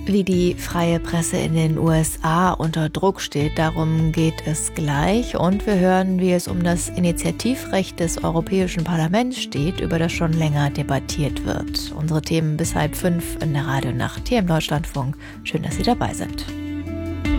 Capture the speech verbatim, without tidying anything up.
Wie die freie Presse in den U S A unter Druck steht, darum geht es gleich. Und wir hören, wie es um das Initiativrecht des Europäischen Parlaments steht, über das schon länger debattiert wird. Unsere Themen bis halb fünf in der Radionacht hier im Deutschlandfunk. Schön, dass Sie dabei sind.